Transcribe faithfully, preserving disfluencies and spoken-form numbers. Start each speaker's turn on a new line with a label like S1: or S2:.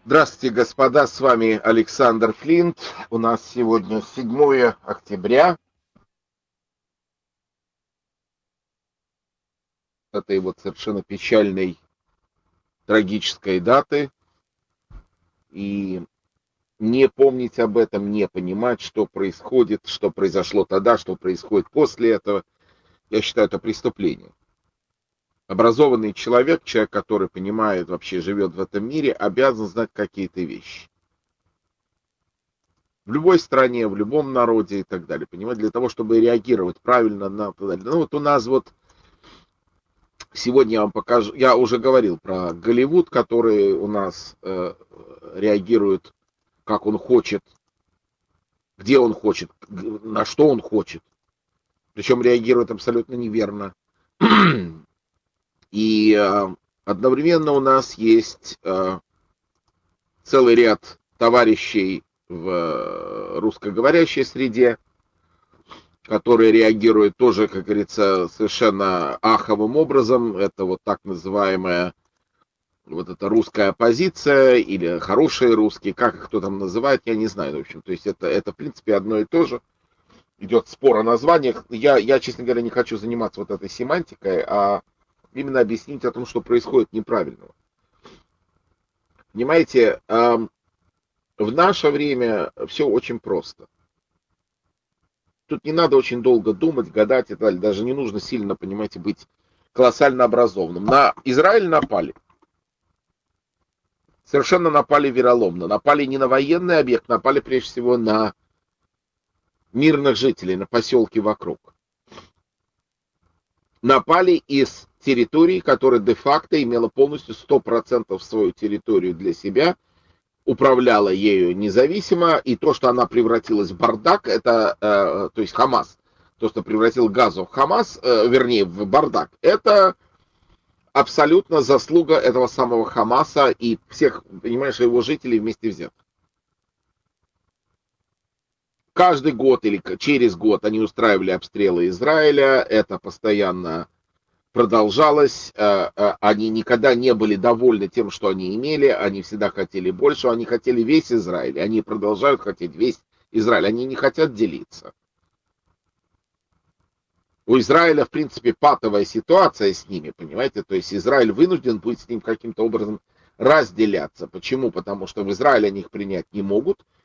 S1: Здравствуйте, господа, с вами Александр Флинт. У нас сегодня седьмое октября, этой вот совершенно печальной, трагической даты. И не помнить об этом, не понимать, что происходит, что произошло тогда, что происходит после этого, я считаю, это преступление. Образованный человек, человек, который понимает, вообще живет в этом мире, обязан знать какие-то вещи. В любой стране, в любом народе и так далее. Понимаете, для того, чтобы реагировать правильно на... Ну вот у нас вот сегодня я вам покажу, я уже говорил про Голливуд, который у нас э, реагирует, как он хочет, где он хочет, на что он хочет. Причем реагирует абсолютно неверно. И э, одновременно у нас есть э, целый ряд товарищей в э, русскоговорящей среде, которые реагируют тоже, как говорится, совершенно аховым образом. Это вот так называемая вот эта русская оппозиция или хорошие русские, как их кто там называет, я не знаю. В общем, то есть это, это в принципе одно и то же. Идет спор о названиях. Я, я, честно говоря, не хочу заниматься вот этой семантикой, а именно объяснить о том, что происходит неправильного. Понимаете, в наше время все очень просто. Тут не надо очень долго думать, гадать и так далее. Даже не нужно сильно, понимаете, быть колоссально образованным. На Израиль напали. Совершенно напали вероломно. Напали не на военный объект, напали прежде всего на мирных жителей, на поселки вокруг. Напали из территории, которая де-факто имела полностью сто процентов свою территорию для себя, управляла ею независимо, и то, что она превратилась в бардак, это, э, то есть Хамас, то, что превратил Газу в Хамас, э, вернее, в бардак, это абсолютно заслуга этого самого Хамаса и всех, понимаешь, его жителей вместе взятых. Каждый год или через год они устраивали обстрелы Израиля, это постоянно продолжалось, они никогда не были довольны тем, что они имели, они всегда хотели больше, они хотели весь Израиль, они продолжают хотеть весь Израиль, они не хотят делиться. У Израиля, в принципе, патовая ситуация с ними, понимаете, то есть Израиль вынужден будет с ним каким-то образом разделяться. Почему? Потому что в Израиле они их принять не могут,